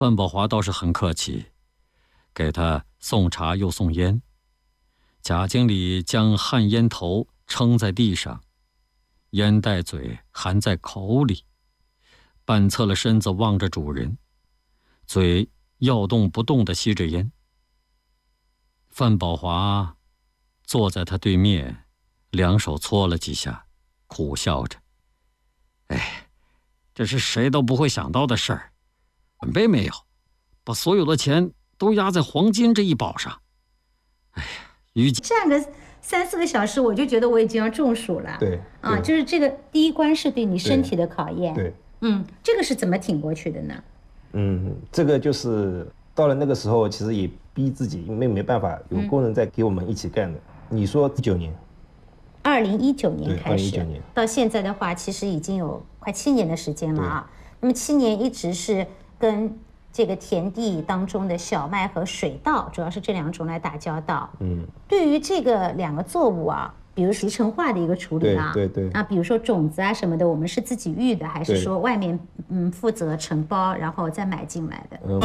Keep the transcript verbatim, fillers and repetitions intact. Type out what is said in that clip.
范宝华倒是很客气，给他送茶又送烟。贾经理将旱烟头撑在地上，烟袋嘴含在口里，半侧了身子望着主人，嘴要动不动地吸着烟。范宝华坐在他对面，两手搓了几下，苦笑着：“哎，这是谁都不会想到的事儿。准备没有，把所有的钱都压在黄金这一宝上。哎呀，于站个三四个小时，我就觉得我已经要中暑了。 对啊，就是这个第一关是对你身体的考验。 对， 嗯，这个是怎么挺过去的呢？ 嗯，这个就是到了那个时候，其实也逼自己，因为没办法，有工人在给我们一起干的。嗯、你说一九年， 二零一九年开始， 二零一九年到现在的话，其实已经有快七年的时间了啊。那么七年一直是跟这个田地当中的小麦和水稻，主要是这两种来打交道。嗯，对于这个两个作物啊，比如集成化的一个处理啊， 对对对啊，比如说种子啊什么的，我们是自己育的，还是说外面嗯负责承包，然后再买进来的？ 嗯。